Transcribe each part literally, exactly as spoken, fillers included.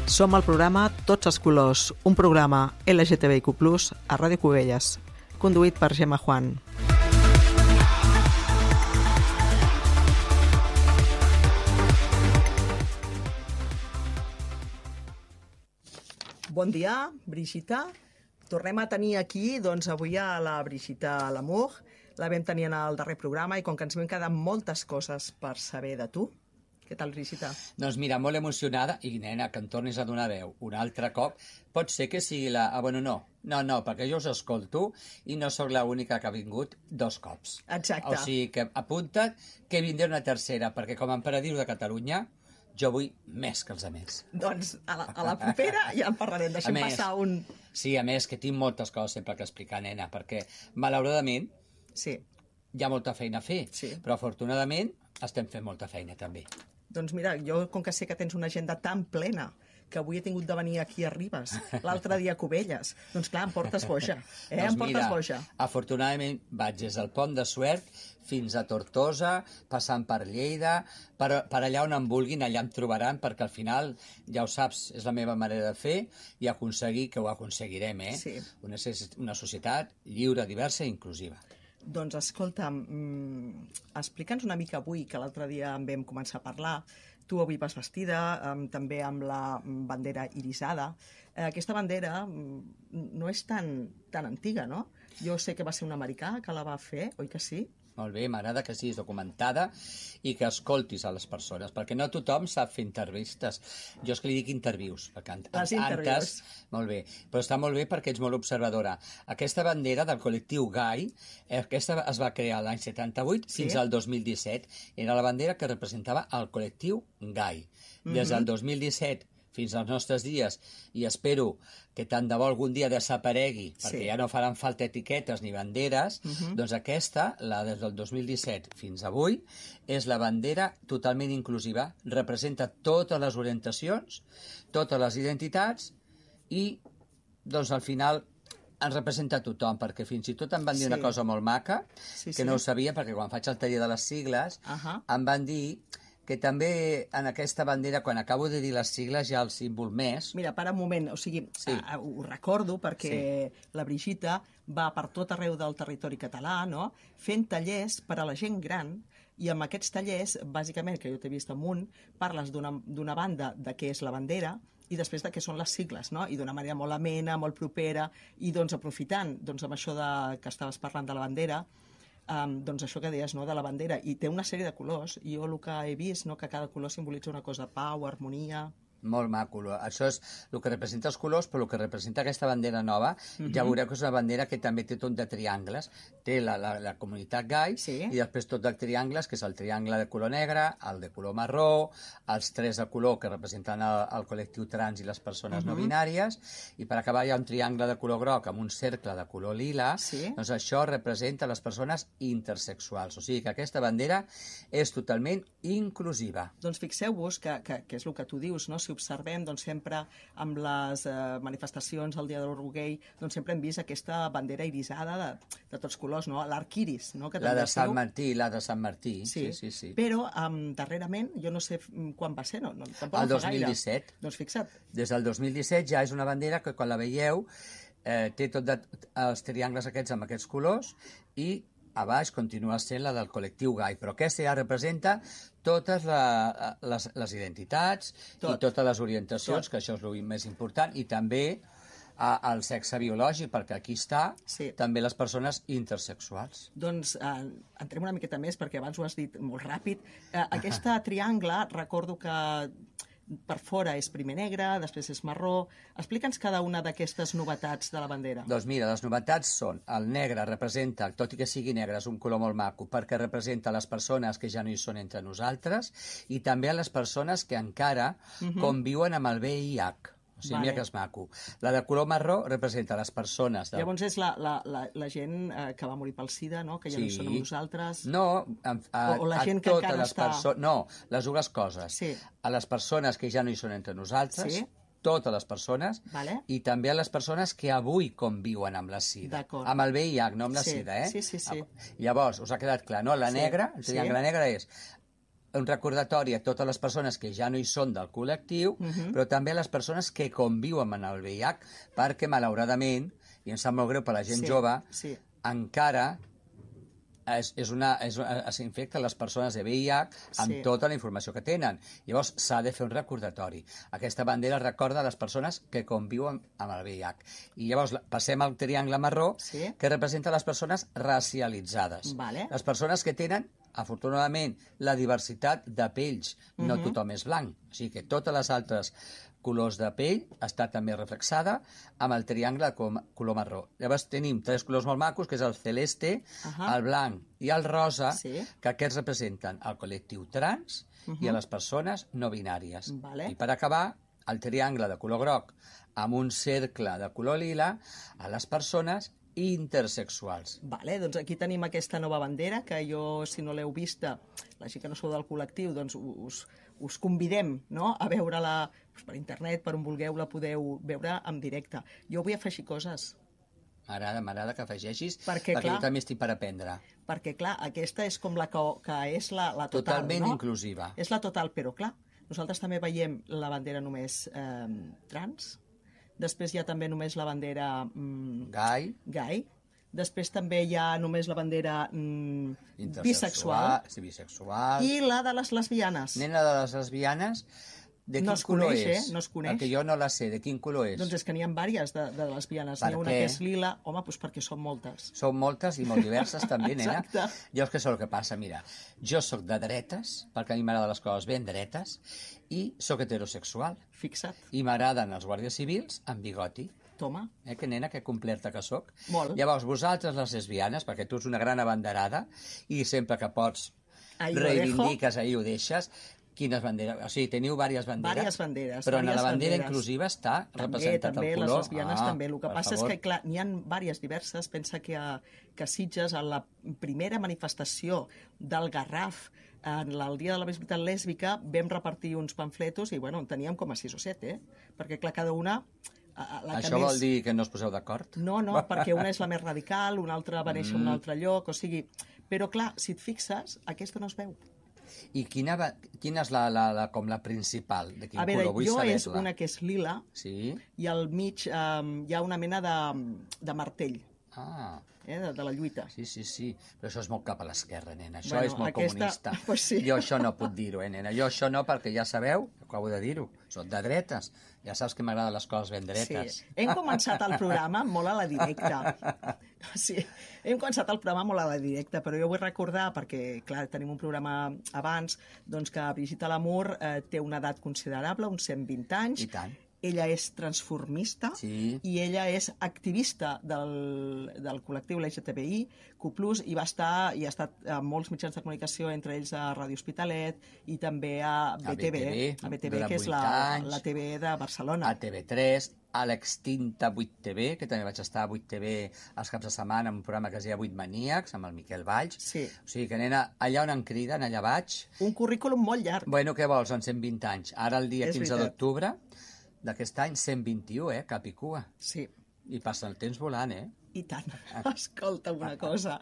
Som el programa Tots els colors, un programa L G T B I Q plus, a Ràdio Cubelles, conduït per Gemma Juan. Bon dia, Brigitte. Tornem a tenir aquí, doncs, avui a la Brigitte Lamour. La vam tenir en el darrer programa i com que ens vam quedar moltes coses per saber de tu. Què tal, Brigitte? Doncs mira, molt emocionada i, nena, que em tornis a donar veu un altre cop. Pot ser que sigui la... Ah, bueno, no. No, no, perquè jo us escolto i no sóc l'única que ha vingut dos cops. Exacte. O sigui que apunta't que vindré una tercera, perquè com a emperadiu de Catalunya jo vull més que els altres. Doncs a la, a la propera ja en parlarem. Deixem més, passar un... Sí, a més, que tinc moltes coses sempre que explicar, nena, perquè, malauradament, sí. hi ha molta feina a fer, sí. però afortunadament estem fent molta feina també. Doncs mira, jo com que sé que tens una agenda tan plena que avui he tingut de venir aquí a Ribes, l'altre dia a Cubelles, doncs clar, em portes boja, eh? doncs em portes mira, boja. Afortunadament vaig des del Pont de Suert fins a Tortosa, passant per Lleida, per, per allà on em vulguin, allà em trobaran, perquè al final, ja ho saps, és la meva manera de fer i aconseguir, que ho aconseguirem, eh? Sí. Una, una societat lliure, diversa i inclusiva. Doncs escolta, mmm, explica'ns una mica avui, que l'altre dia en vam començar a parlar. Tu avui vas vestida, um, també amb la bandera irisada. Eh, aquesta bandera mm, no és tan, tan antiga, no? Jo sé que va ser un americà que la va fer, oi que sí? Molt bé, m'agrada que siguis documentada i que escoltis a les persones, perquè no tothom sap fer entrevistes. Jo és que li dic intervius. Les intervius. Molt bé, però està molt bé perquè ets molt observadora. Aquesta bandera del col·lectiu gai, aquesta es va crear l'any setanta-vuit sí? fins al dos mil disset. Era la bandera que representava el col·lectiu gai. Des del dos mil disset fins als nostres dies, i espero que tant de bo algun dia desaparegui, perquè sí. ja no faran falta etiquetes ni banderes, uh -huh. doncs aquesta, la des del dos mil disset fins avui, és la bandera totalment inclusiva, representa totes les orientacions, totes les identitats, i doncs al final ens representa tothom, perquè fins i tot em van dir sí. una cosa molt maca, sí, que sí. no ho sabia, perquè quan faig el taller de les sigles, uh -huh. em van dir que també en aquesta bandera, quan acabo de dir les sigles, hi ha el símbol més. Mira, para un moment, o sigui, sí. uh, ho recordo perquè sí. la Brigitte va per tot arreu del territori català, no?, fent tallers per a la gent gran, i amb aquests tallers, bàsicament, que jo t'he vist amunt, parles d'una banda de què és la bandera, i després de què són les sigles, no? I d'una manera molt amena, molt propera, i doncs aprofitant, doncs amb això de que estaves parlant de la bandera, Um, doncs això que deies, no?, de la bandera, i té una sèrie de colors, i jo el que he vist, no?, que cada color simbolitza una cosa, pau, harmonia... Molt maco. Això és el que representa els colors, però el que representa aquesta bandera nova, uh-huh. ja veureu que és una bandera que també té tot de triangles. Té la, la, la comunitat gai, sí. i després tot de triangles, que és el triangle de color negre, el de color marró, els tres de color que representen el, el col·lectiu trans i les persones uh-huh. no binàries, i per acabar hi ha un triangle de color groc amb un cercle de color lila, sí. doncs això representa les persones intersexuals. O sigui que aquesta bandera és totalment inclusiva. Doncs fixeu-vos que, que, que és el que tu dius, no?, si observem, doncs sempre amb les eh, manifestacions al Dia de l'Orgull Gai, doncs sempre hem vist aquesta bandera irisada de, de tots colors, no? L'arc iris, no? Que la de Sant Martí, la de Sant Martí, sí, sí, sí. sí. Però um, darrerament, jo no sé quan va ser, no? no tampoc el no dos mil disset. Gaire. Doncs fixa't. Des del dos mil disset ja és una bandera que quan la veieu eh, té tots els triangles aquests amb aquests colors, i a baix continua sent la del col·lectiu gai, però aquesta ja representa totes la, les, les identitats Tot. i totes les orientacions, Tot. que això és el més important, i també a, el sexe biològic, perquè aquí està, sí. també les persones intersexuals. Doncs eh, entrem una miqueta més, perquè abans ho has dit molt ràpid. Eh, aquesta triangle, recordo que per fora és primer negre, després és marró. Explica'ns cada una d'aquestes novetats de la bandera. Doncs mira, les novetats són, el negre representa, tot i que sigui negre, és un color molt maco, perquè representa les persones que ja no hi són entre nosaltres, i també a les persones que encara uh-huh. conviuen amb el V I H. O sigui, vale. Mira que és maco. La de color marró representa les persones... De... Llavors és la, la, la, la gent eh, que va morir pel SIDA, no?, que ja sí. no hi són amb nosaltres... No, a, a, o, o la gent a que totes encara les està... persones... No, les dues coses. Sí. A les persones que ja no hi són entre nosaltres... Sí. Totes les persones, vale. i també a les persones que avui conviuen amb la SIDA. Amb el V I H, no amb la sí. SIDA, eh? Sí, sí, sí. Llavors, us ha quedat clar, no? La sí. negra, el triangle sí. negre és un recordatori a totes les persones que ja no hi són del col·lectiu, Mhm. però també a les persones que conviuen amb el V I H, perquè, malauradament, i em sap molt greu per la gent Sí, jove, sí. encara és, és una, és una, s'infecten les persones de V I H amb Sí. tota la informació que tenen. Llavors, s'ha de fer un recordatori. Aquesta bandera recorda les persones que conviuen amb el V I H. I llavors la- passem al triangle marró, Sí. que representa les persones racialitzades. Vale. Les persones que tenen, afortunadament, la diversitat de pells. No Mhm. tothom és blanc. O sigui que totes les altres colors de pell està també reflexada amb el triangle de com- color marró. Llavors tenim tres colors molt macos, que és el celeste, Ahà. el blanc i el rosa, Sí. que aquests representen el col·lectiu trans i a les persones no binàries. Vale. I per acabar, el triangle de color groc amb un cercle de color lila a les persones intersexuals. Vale, doncs aquí tenim aquesta nova bandera, que jo, si no l'heu vista, la gent que no sou del col·lectiu, doncs us, us convidem, no?, a veure-la doncs, per internet, per on vulgueu, la podeu veure en directe. Jo vull afegir coses, M'agrada, m'agrada que afegeixis, Perquè, perquè clar, jo també estic per aprendre. perquè, clar, aquesta és com la que, que és la, la total, Totalment no? inclusiva. És la total, però, clar, nosaltres també veiem la bandera només eh, trans, després hi ha també només la bandera mm, Gai, gai, després també hi ha només la bandera mm, bisexual, sí, bisexual. i la de les lesbianes. Nena de les lesbianes, de No quin es color coneix, és? eh? No es coneix. Perquè jo no la sé, de quin color és? Doncs és que n'hi ha diverses de, de lesbianes. Per N'hi ha una què? que és lila, home, doncs perquè són moltes. Són moltes i molt diverses també, nena. Exacte. Jo és que sóc el que passa, mira, jo sóc de dretes, perquè a mi m'agraden les coses ben dretes, i sóc heterosexual, Fixa't, i m'agraden els guàrdies civils amb bigoti. toma. Eh, que nena, que complerta que sóc. Molt. Llavors, vosaltres, les lesbianes, perquè tu ets una gran abanderada, i sempre que pots Ahí lo reivindiques, ahí ho deixes, quines banderes? O sigui, teniu diverses banderes. Vàries banderes, Però en la vàries bandera banderes. inclusiva està També, representat també, el les color. lesbianes Ah, també. El que per passa favor. és que, clar, n'hi ha diverses diverses. Pensa que a, que a Sitges, en la primera manifestació del Garraf, en el dia de la visibilitat lèsbica, vam repartir uns pamfletos i, bueno, en teníem com a sis o set, eh? Perquè, clar, cada una... a- a La que Això més... vol dir que no us poseu d'acord? No, no, perquè una és la més radical, una altra va néixer en Mm. un altre lloc, o sigui... Però, clar, si et fixes, aquesta no es veu. I quina, va, quina és la, la, la, com la principal? De quin A veure, color? Vull jo és saber-la. una que és lila Sí? i al mig eh, hi ha una mena de, de martell, Ah, eh, de, de la lluita. sí, sí, sí. Però això és molt cap a l'esquerra, nena. Això Bueno, és molt aquesta- comunista. pues sí. Jo això no puc dir-ho, eh, nena. Jo això no, perquè ja sabeu, acabo de dir-ho, soc de dretes. Ja saps que m'agraden les coses ben dretes. Sí. Hem començat el programa molt a la directa. Sí, hem començat el programa molt a la directa, però jo vull recordar, perquè, clar, tenim un programa abans, doncs que Brigitte Lamour eh, té una edat considerable, uns cent vint anys. I tant. Ella és transformista Sí. i ella és activista del, del col·lectiu L G T B I, Q plus, i va estar i ha estat a molts mitjans de comunicació, entre ells a Ràdio Hospitalet i també a B T V, B T V, a B T V, durant que és vuit la, anys. la T V de Barcelona. A T V tres, a l'extinta vuit T V, que també vaig estar a vuit T V els caps de setmana en un programa que es deia vuit Maníacs, amb el Miquel Valls. Sí. O sigui que, nena, allà on em criden, allà vaig. Un currículum molt llarg. Bueno, què vols, en cent vint anys? Ara, el dia És quinze veritat. d'octubre d'aquest any, cent vint-i-u, eh? Cap i cua. Sí, I passa el temps volant, eh? i tant. Escolta una cosa.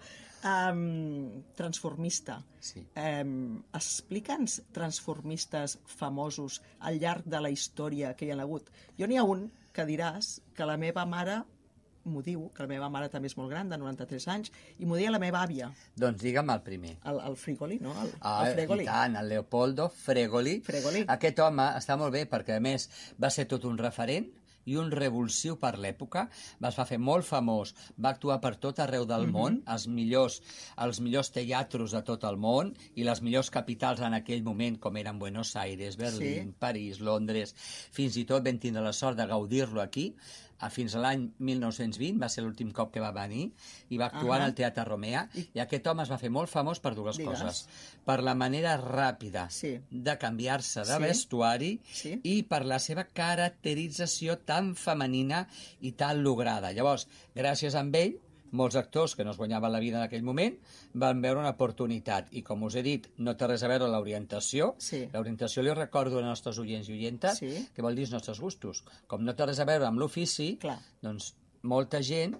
Um, transformista. Sí. Um, explica'ns transformistes famosos al llarg de la història que hi ha hagut. Jo n'hi ha un que diràs que la meva mare m'ho diu, que la meva mare també és molt gran, de noranta-tres anys, i m'ho deia la meva àvia, Doncs digue'm el primer. el, el Frigoli, no? El, Ah, el Fregoli. i tant, el Leopoldo Fregoli. Fregoli. Aquest home està molt bé perquè, a més, va ser tot un referent i un revulsiu per l'època, es va fer molt famós, va actuar per tot arreu del món, als millors, als millors teatros de tot el món i les millors capitals en aquell moment, com eren Buenos Aires, Berlín, Sí. París, Londres, fins i tot vam tindre la sort de gaudir-lo aquí, a fins a l'any mil nou-cents vint, va ser l'últim cop que va venir, i va actuar Ahà. al Teatre Romea, i aquest home es va fer molt famós per dues Digues. coses. Per la manera ràpida Sí. de canviar-se de Sí. vestuari Sí. i per la seva caracterització tan femenina i tan lograda. Llavors, gràcies a ell, molts actors que no es guanyaven la vida en aquell moment van veure una oportunitat. I com us he dit, no té res a veure l'orientació. Sí. L'orientació li recordo als nostres oients i oientes, Sí. que vol dir els nostres gustos. Com no té res a veure amb l'ofici, Clar. doncs molta gent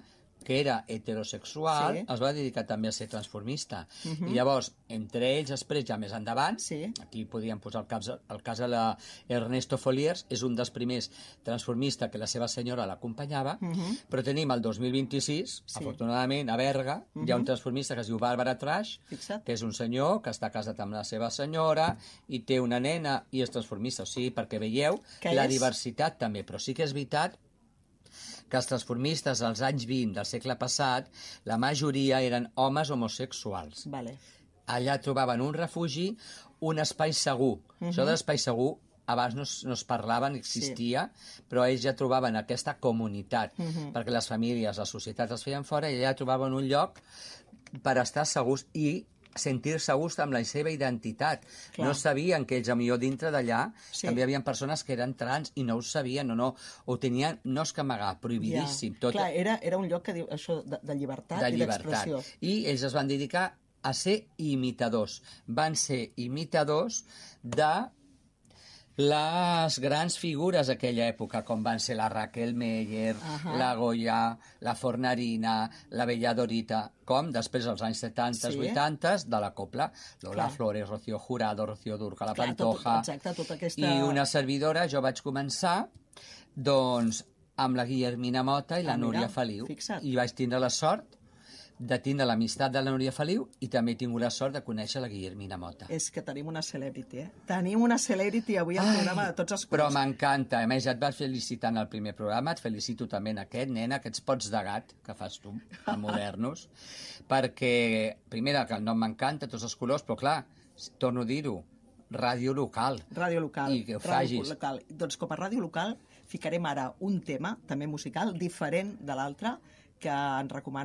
que era heterosexual, Sí. es va dedicar també a ser transformista. Mhm. I llavors, entre ells, després, ja més endavant, Sí. aquí podríem posar el cas, el cas de la Ernesto Folliers, és un dels primers transformistes que la seva senyora l'acompanyava, Mhm. però tenim el dos mil vint-i-sis, Sí. afortunadament, a Berga, hi ha un Mhm. transformista que es diu Bàrbara Trash, Fixa't. que és un senyor que està casat amb la seva senyora i té una nena i és transformista. O sigui, perquè veieu Que la és- diversitat també. Però sí que és veritat que els transformistes als anys vint del segle passat, la majoria eren homes homosexuals. Vale. Allà trobaven un refugi, un espai segur. Mhm. Això de l'espai segur abans no es, no es parlava ni existia, sí. però ells ja trobaven aquesta comunitat, Mhm. perquè les famílies, les societats els feien fora i allà trobaven un lloc per estar segurs i sentir-se a gust amb la seva identitat. Clar. No sabien que ells, potser dintre d'allà, Sí. també hi havia persones que eren trans i no ho sabien, no, no, ho tenien, no és que amagar, prohibidíssim. Ja. Tot, Clar, era, era un lloc que diu això de, de llibertat de i llibertat. d'expressió. I ells es van dedicar a ser imitadors. Van ser imitadors de les grans figures d'aquella època, com van ser la Raquel Meyer, Ahà. la Goya, la Fornarina, la Bella Dorita, com després als anys setanta, Sí. vuitanta, de la copla, Lola Clar. Flores, Rocío Jurado, Rocío Durcal, la Clar, tot- Pantoja... exacte, tota aquesta- I una servidora, jo vaig començar, doncs, amb la Guillermina Mota i la Ah, mira, Núria Feliu. fixa't. I vaig tindre la sort de tindre l'amistat de la Núria Feliu i també he tingut la sort de conèixer la Guillermina Mota. És que tenim una celebrity, eh? Tenim una celebrity avui al Ai, programa de tots els Però colors. m'encanta. A més, ja et vaig felicitar en el primer programa, et felicito també en aquest, nena, aquests pots de gat que fas tu, a Modernos, perquè, primera, que el nom m'encanta, tots els colors, però clar, torno a dir-ho, ràdio local. Ràdio local. I que ho ràdio facis. local. Doncs com a ràdio local ficarem ara un tema, també musical, diferent de l'altre, que ens recomana